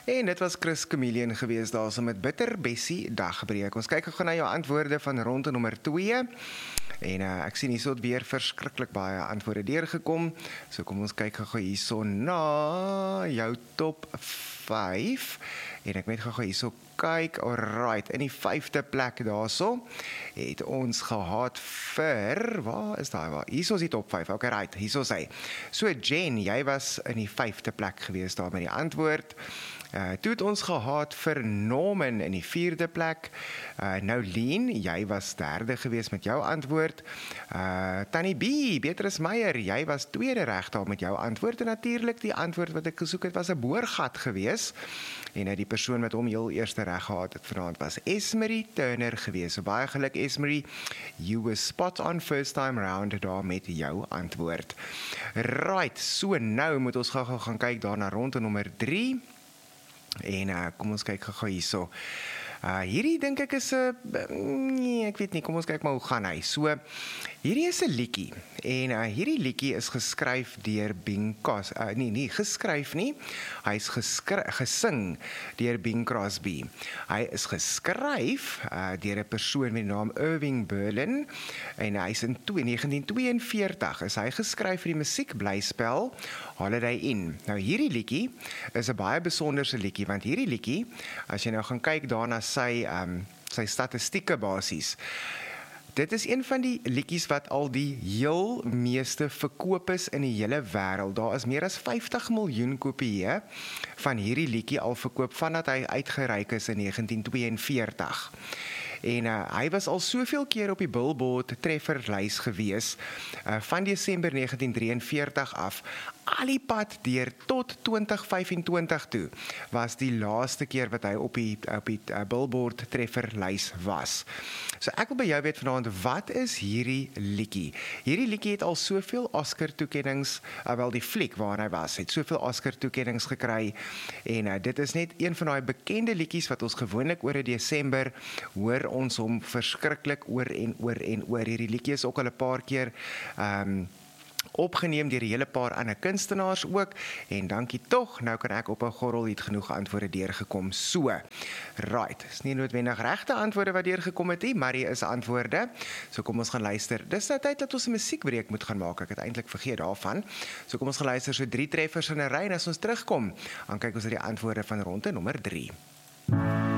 En dit was Chris Chameleon geweest daar so met Bitter Bessie Dagbreek. Ons kyk gou na jou antwoorde van ronde nommer 2. En ek sien hierso het weer verskriklik baie antwoorde deurgekom. So kom ons kyk gou hierso na jou top 5. En ek net gou hierso kyk. Alright, in die 5de plek daarso het ons gehad vir, waar is daai waar? Hierso is die top 5. Okay, right, hierso is hy. So Jen, jy was in die 5de plek geweest daar met die antwoord. Toe het ons gehad vir Norman in die 4de plek. Nou Lien, jy was 3de geweest met jou antwoord. Tannie B, Beatrice Meyer, jy was 2de reg daar met jou antwoord. En natuurlik die antwoord wat ek gesoek het was 'n boorgat geweest. En die persoon wat hom heel eerste reg gehad het vanaand was Esmerie Turner geweest. So baie geluk Esmerie, you were spot on first time round daar met jou antwoord. Right, so nou moet ons gou gaan kyk daar na ronde nommer 3. En kom ons kyk gou hierso. Hierdie dink ek is 'n nee, ek weet nie, kom ons kyk maar hoe gaan hy. So hierdie is 'n liedjie en hierdie liedjie is geskryf deur Bing Crosby. Nie geskryf nie. Hy's gesing deur Bing Crosby. Hy is geskryf deur 'n persoon met die naam Irving Berlin en hy's in 1942 is hy geskryf vir die musiekblyspel Holiday Inn. Nou hierdie liedjie is 'n baie besonderse liedjie want hierdie liedjie, as jy nou gaan kyk daarna sy statistieke basies. Dit is een van die liedjies wat al die heel meeste verkoop is in die hele wêreld. Daar is meer as 50 miljoen kopieë van hierdie liedjie al verkoop vandat hy uitgereik is in 1942. En hy was al soveel keer op die Billboard trefferlys gewees van Desember 1943 af. Al die pad deur tot 2025 toe was die laaste keer wat hy op die Billboard trefferlys was. So ek wil by jou weet vanaand, wat is hierdie liedjie? Hierdie liedjie het al soveel Oscar toekennings, wel die fliek waar hy was, het soveel Oscar toekennings gekry en dit is net een van daai bekende liedjies wat ons gewoonlik oor 'n Desember hoor ons hom verskriklik oor en oor en oor. Hierdie liedjie is ook al 'n paar keer opgeneem deur 'n hele paar ander kunstenaars ook en dankie tog, nou kan ek op 'n gorrel het genoeg antwoorde deurgekom. So, right, is nie noodwendig regte antwoorde wat deurgekom het nie, maar hier is antwoorde. So kom ons gaan luister. Dis nou tyd dat ons 'n musiekbreek moet gaan maak. Ek het eintlik vergeet daarvan. So kom ons gaan luister so 3 treffers in 'n ry en as ons terugkom, dan kyk ons na die antwoorde van ronde nommer 3.